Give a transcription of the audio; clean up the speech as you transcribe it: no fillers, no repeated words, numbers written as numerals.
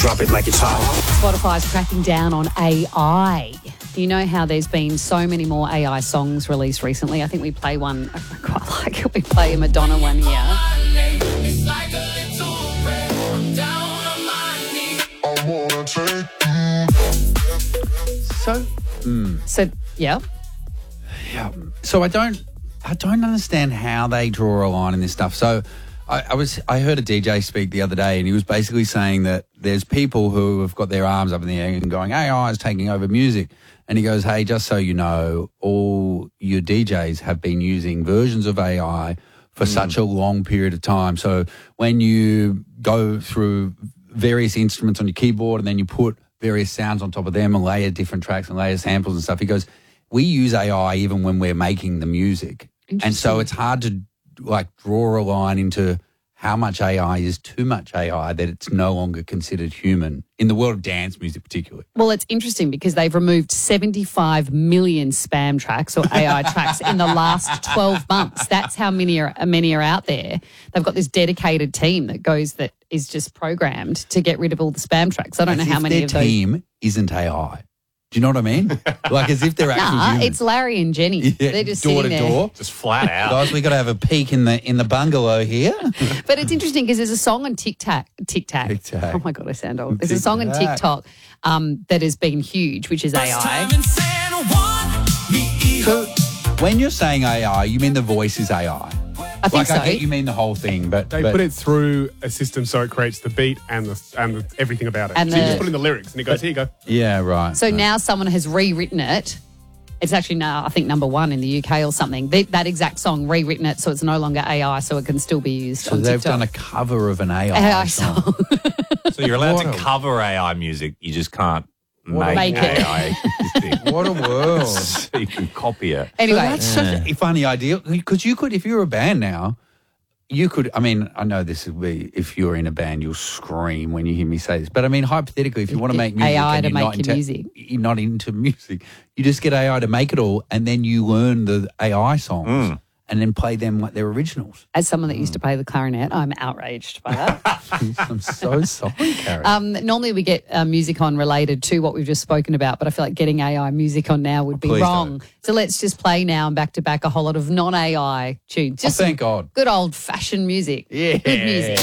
Drop it like it's hot. Spotify's cracking down on AI. You know how there's been so many more AI songs released recently. I think we play one, I quite like it. We play a Madonna one here. So, yeah. Yeah. So I don't understand how they draw a line in this stuff. So I heard a DJ speak the other day, and he was basically saying that there's people who have got their arms up in the air and going, AI is taking over music. And he goes, hey, just so you know, all your DJs have been using versions of AI for such a long period of time. So when you go through various instruments on your keyboard and then you put various sounds on top of them and layer different tracks and layer samples and stuff, he goes, we use AI even when we're making the music. And so it's hard to draw a line into how much AI is too much AI, that it's no longer considered human in the world of dance music particularly. Well, it's interesting because they've removed 75 million spam tracks or AI tracks in the last 12 months. That's how many are out there. They've got this dedicated team that is just programmed to get rid of all the spam tracks. I don't know how many of those. Their team isn't AI. Do you know what I mean? Like as if they're actually human. It's Larry and Jenny. Yeah, they're just door to sitting there. door. Just flat out. Guys, we got to have a peek in the bungalow here. But it's interesting because there's a song on TikTok. Oh my God, I sound old. There's a song on TikTok that has been huge, which is AI. So when you're saying AI, you mean the voice is AI? I think so. I get you mean the whole thing, but They put it through a system so it creates the beat and the everything about it. And so you just put in the lyrics and it goes, here you go. Yeah, right. So now someone has rewritten it. It's actually now, I think, number one in the UK or something. That exact song, rewritten it so it's no longer AI, so it can still be used on they've TikTok. done a cover of an AI song. So you're allowed to cover AI music, you just can't make it. AI existing. What a world. So you can copy it. Anyway. So that's such a funny idea, because you could, if you were a band now, you could, I mean, I know this would be, if you're in a band, you'll scream when you hear me say this, but I mean, hypothetically, if you want to make music AI and to you're make not your music. you're not into music, you just get AI to make it all, and then you learn the AI songs and then play them like they're originals. As someone that used to play the clarinet, I'm outraged by that. I'm so sorry, Karen. Normally we get music on related to what we've just spoken about, but I feel like getting AI music on now would be Please wrong. don't. So let's just play now and back to back a whole lot of non-AI tunes. Just thank God. Good old-fashioned music. Yeah. Good music.